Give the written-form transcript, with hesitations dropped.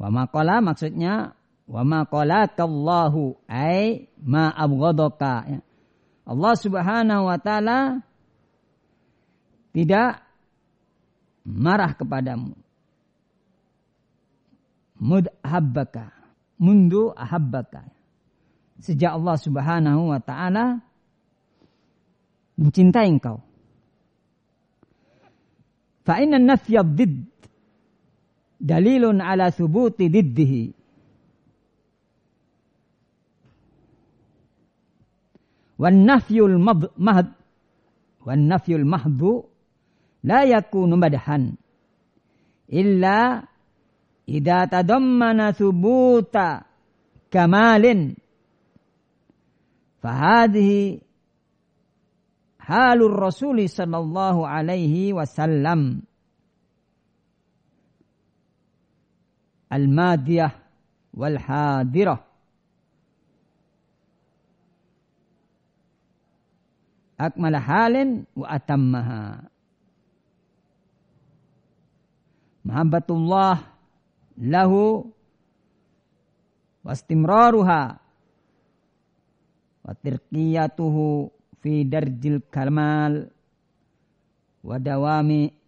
Wa maqala maksudnya wa maqalakallahu ai ma abghadaka. Ya. Allah Subhanahu wa taala tidak marah kepadamu. Mudhabbaka, mundu ahabbaka. Sejak Allah Subhanahu wa taala mencintai engkau. Fa inna nafya dhidd dalilun ala thubuti diddihi. Wan nafyul mahdhu la yakunu madhan illa idza tadammana thubuta kamalin fa hadhihi halur Rasul sallallahu alaihi wasallam al-madiyah wal hadirah. Akmal halin wa atammaha. Mahabbatullah lahu wastimraruha wa tirqiyatuhu fi darjil kamal wa dawami